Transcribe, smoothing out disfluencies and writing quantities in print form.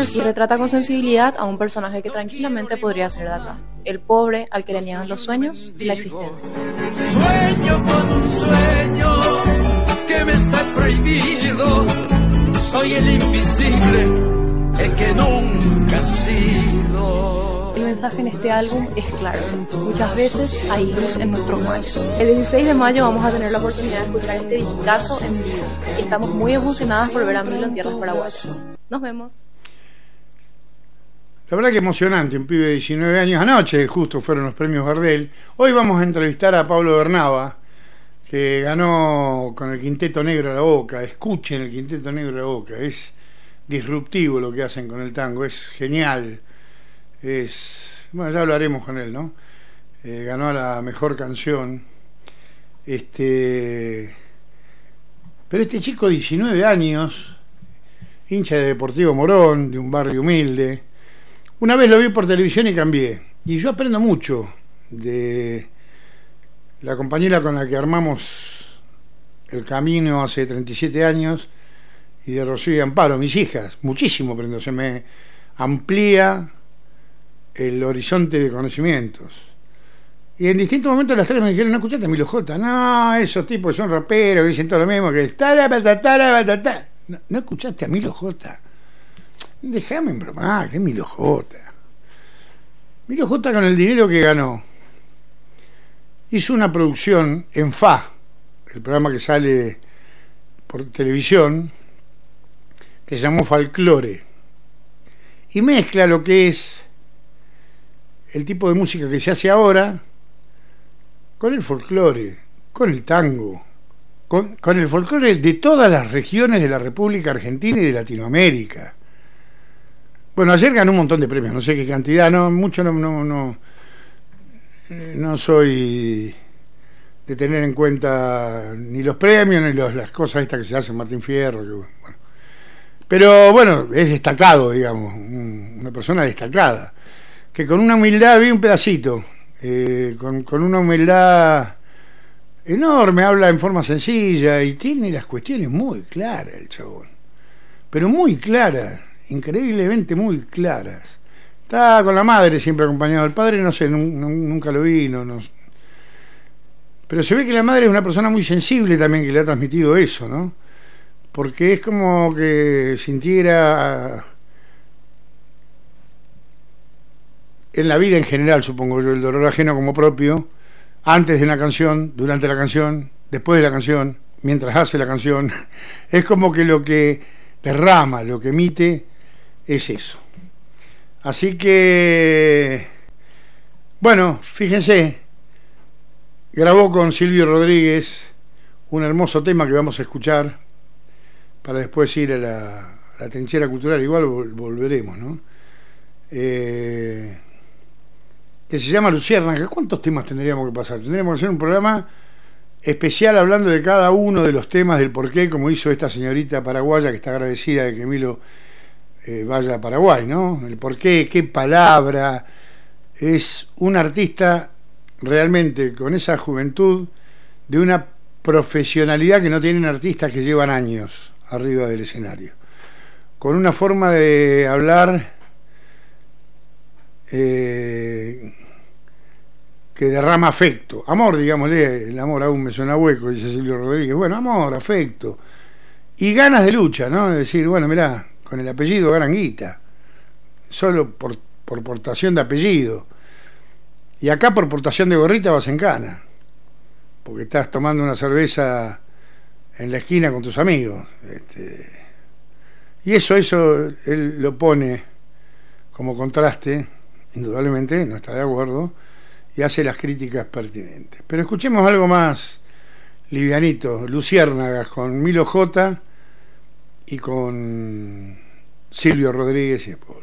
y retrata con sensibilidad a un personaje que tranquilamente podría ser de acá, el pobre al que le niegan los sueños y la existencia. Sueño con un sueño que me está prohibido, soy el invisible, el que nunca ha sido. El mensaje en este álbum es claro. Muchas veces hay luz en nuestros mares. El 16 de mayo vamos a tener la oportunidad de escuchar este discazo en vivo. Y estamos muy emocionadas por ver a Milo en tierras paraguayas. Nos vemos. La verdad que emocionante, un pibe de 19 años. Anoche justo fueron los premios Gardel. Hoy vamos a entrevistar a Pablo Bernaba, que ganó con el Quinteto Negro a la Boca. Escuchen el Quinteto Negro a la Boca. Es disruptivo lo que hacen con el tango, es genial. Bueno, ya hablaremos con él, ¿no? Ganó a la mejor canción. Pero este chico, 19 años, hincha de Deportivo Morón, de un barrio humilde. Una vez lo vi por televisión y cambié. Y yo aprendo mucho de la compañera con la que armamos el camino hace 37 años y de Rocío y Amparo, mis hijas. Muchísimo aprendo, se me amplía el horizonte de conocimientos. Y en distintos momentos las tres me dijeron: ¿no escuchaste a Milo J? No, esos tipos son raperos que dicen todo lo mismo, que no escuchaste a Milo J. Déjame embromar, que es Milo J. Milo J, con el dinero que ganó, hizo una producción en FA, el programa que sale por televisión, que se llamó Folklore, y mezcla lo que es el tipo de música que se hace ahora con el folclore, con el tango, con el folclore de todas las regiones de la República Argentina y de Latinoamérica. Bueno, ayer ganó un montón de premios, no sé qué cantidad, mucho no soy de tener en cuenta ni los premios ni las cosas estas que se hacen, Martín Fierro, bueno. Pero bueno, es destacado, digamos, una persona destacada, que con una humildad, vi un pedacito, con una humildad enorme, habla en forma sencilla y tiene las cuestiones muy claras el chabón, pero muy claras, increíblemente muy claras. Está con la madre siempre acompañado, el padre no sé, nunca lo vi, no. Pero se ve que la madre es una persona muy sensible también, que le ha transmitido eso, ¿no? Porque es como que sintiera en la vida en general, supongo yo, el dolor ajeno como propio, antes de una canción, durante la canción, después de la canción, mientras hace la canción. Es como que lo que derrama, lo que emite es eso. Así que, bueno, fíjense, grabó con Silvio Rodríguez un hermoso tema que vamos a escuchar para después ir a la trinchera cultural. Igual volveremos, ¿no? Que se llama Luciérnaga. ¿Cuántos temas tendríamos que pasar? Tendríamos que hacer un programa especial hablando de cada uno de los temas, del porqué, como hizo esta señorita paraguaya que está agradecida de que Milo vaya a Paraguay, ¿no? El porqué, qué palabra. Es un artista realmente con esa juventud, de una profesionalidad que no tienen artistas que llevan años arriba del escenario, con una forma de hablar que derrama afecto, amor, digámosle. El amor aún me suena hueco, dice Silvio Rodríguez. Bueno, amor, afecto y ganas de lucha, ¿no? Es decir, bueno, mirá, con el apellido ganan guita, solo por portación de apellido, y acá por portación de gorrita vas en cana, porque estás tomando una cerveza en la esquina con tus amigos, y eso él lo pone como contraste, indudablemente no está de acuerdo y hace las críticas pertinentes. Pero escuchemos algo más livianito, Luciérnagas, con Milo J y con Silvio Rodríguez y Paul.